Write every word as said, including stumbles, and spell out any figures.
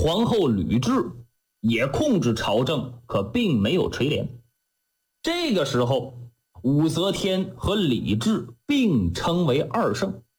皇后吕雉也控制朝政，可并没有垂帘。这个时候，武则天和李治并称为二圣。